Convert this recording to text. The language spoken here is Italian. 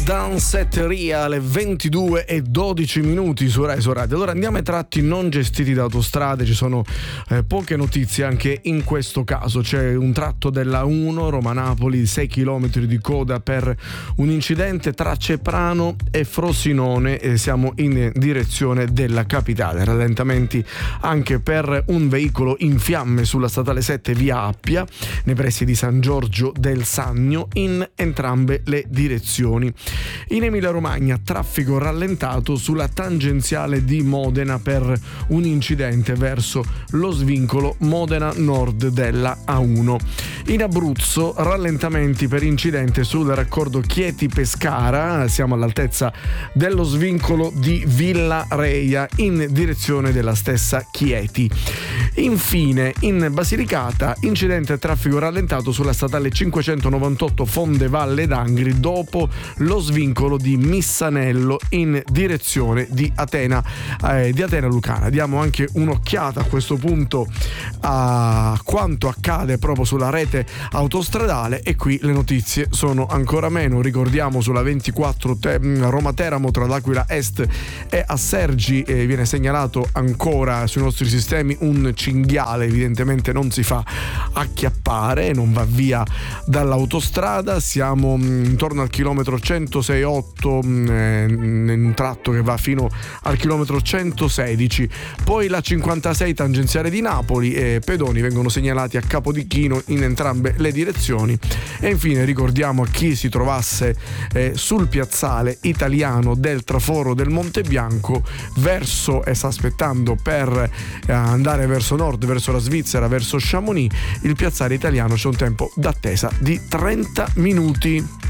Danzetteria alle 22:12 su Rai Radio. Allora andiamo ai tratti non gestiti da Autostrade, ci sono poche notizie anche in questo caso. C'è un tratto della 1 Roma-Napoli, 6 km di coda per un incidente tra Ceprano e Frosinone, siamo in direzione della capitale. Rallentamenti anche per un veicolo in fiamme sulla statale 7 via Appia nei pressi di San Giorgio del Sannio in entrambe le direzioni. In Emilia Romagna traffico rallentato sulla tangenziale di Modena per un incidente verso lo svincolo Modena Nord della A1. In Abruzzo rallentamenti per incidente sul raccordo Chieti-Pescara, siamo all'altezza dello svincolo di Villa Reia in direzione della stessa Chieti. Infine in Basilicata incidente traffico rallentato sulla statale 598 Fonde Valle d'Angri dopo lo svincolo di Missanello in direzione di Atena Lucana. Diamo anche un'occhiata a questo punto a quanto accade proprio sulla rete autostradale, e qui le notizie sono ancora meno. Ricordiamo sulla 24 Roma-Teramo tra l'Aquila Est e Assergi viene segnalato ancora sui nostri sistemi un cinghiale, evidentemente non si fa acchiappare, non va via dall'autostrada. Siamo intorno al chilometro 106,8 in un tratto che va fino al chilometro 116. Poi la 56 tangenziale di Napoli, pedoni vengono segnalati a Capodichino in entrambe le direzioni. E infine ricordiamo a chi si trovasse sul piazzale italiano del traforo del Monte Bianco verso e sta aspettando per andare verso nord, verso la Svizzera, verso Chamonix, il piazzale italiano c'è un tempo d'attesa di 30 minuti.